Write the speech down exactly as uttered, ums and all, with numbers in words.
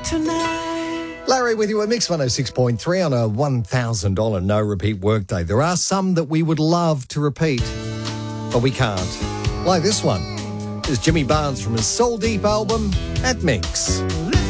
tonight. Larry with you at Mix one oh six point three on a one thousand dollars no-repeat workday. There are some that we would love to repeat, but we can't. Like this one. This is Jimmy Barnes from his Soul Deep album at Mix. Listen